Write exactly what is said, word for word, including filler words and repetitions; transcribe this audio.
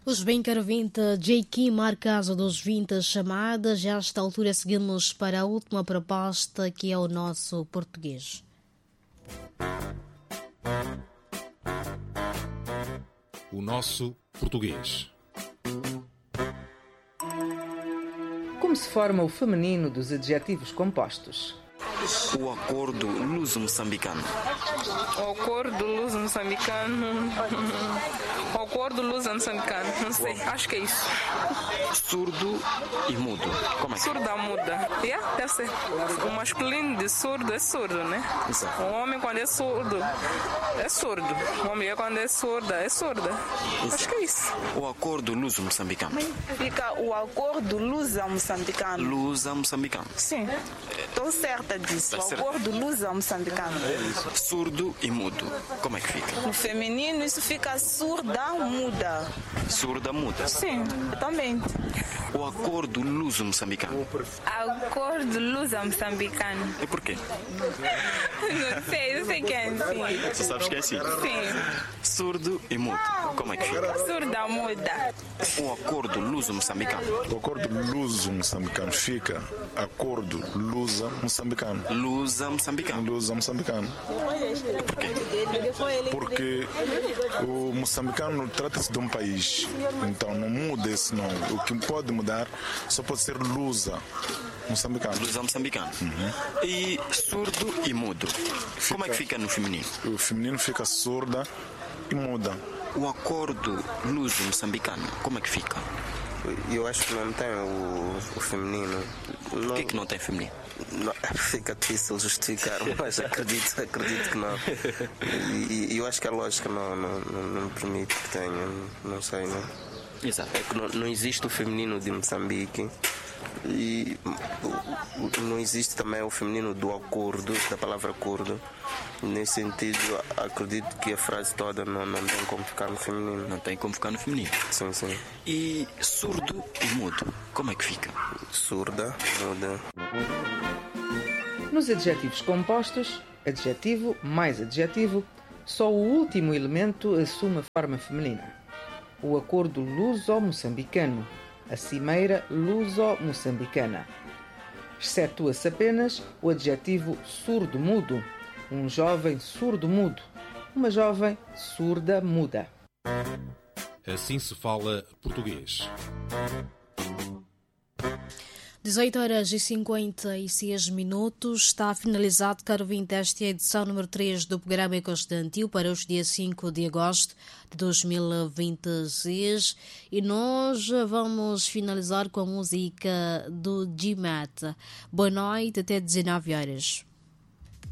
Pois bem, caro ouvinte, J K marca casa dos vinte chamadas. A esta altura seguimos para a última proposta, que é o nosso português. O nosso português. Como se forma o feminino dos adjetivos compostos? O acordo luso-moçambicano. O acordo luso-moçambicano. O acordo luso-moçambicano. Não sei, acho que é isso. Surdo e mudo. Como é que Surda muda. Yeah, deve ser. O masculino de surdo é surdo, né? Exato. O homem quando é surdo é surdo. A mulher quando é surda é surda. Exato. Acho que é isso. O acordo luso-moçambicano. Fica o acordo luso-moçambicano. Luso-moçambicano. Sim, estou certa disso. Tá O certo. acordo luso-moçambicano. Surdo e mudo. Como é que fica? No feminino isso fica surda, muda. Surda muda. Sim, também. O acordo luso-moçambicano. Acordo luso-moçambicano. E por quê? Não sei, não sei que é assim. Você sabes que é assim? Sim. Surdo e mudo. Como é que fica? Surda muda. O acordo luso-moçambicano. O acordo luso-moçambicano fica acordo lusa-moçambicano. Lusa-moçambicano. Lusa-moçambicano. Por quê? Porque o moçambicano trata-se de um país, então não muda esse nome. O que pode mudar só pode ser lusa moçambicano. Lusa-moçambicano. Uhum. E surdo e mudo. Fica, Como é que fica no feminino? O feminino fica surda e muda. O acordo luso-moçambicano. Como é que fica? Eu acho que não tem o, o feminino. Por que, que não tem feminino? Não, fica difícil justificar, mas acredito, acredito que não. E, e eu acho que a lógica não, não, não, não permite que tenha, não sei, não. Exato. É que não, não existe o feminino de Moçambique e não existe também o feminino do acordo, da palavra acordo. Nesse sentido, acredito que a frase toda não, não tem como ficar no feminino. Não tem como ficar no feminino. Sim, sim. E surdo e mudo, como é que fica? Surda, muda. Nos adjetivos compostos, adjetivo mais adjetivo, só o último elemento assume a forma feminina. O acordo luso-moçambicano, a cimeira luso-moçambicana. Excetua-se apenas o adjetivo surdo-mudo, um jovem surdo-mudo, uma jovem surda-muda. Assim se fala português. dezoito horas e cinquenta e seis minutos. Está finalizado, caro ouvinte, esta edição número três do programa Constantino para os dias cinco de agosto de dois mil e vinte e seis. E nós vamos finalizar com a música do G-Mat. Boa noite, até dezenove horas.